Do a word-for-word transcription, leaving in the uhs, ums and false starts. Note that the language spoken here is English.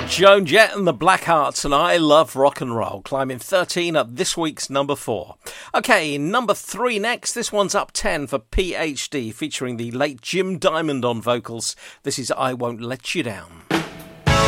Joan Jett and the Blackhearts and I Love Rock and Roll, climbing thirteen up this week's number four. Okay, number three next. This one's up ten for P H D, featuring the late Jim Diamond on vocals. This is I Won't Let You Down.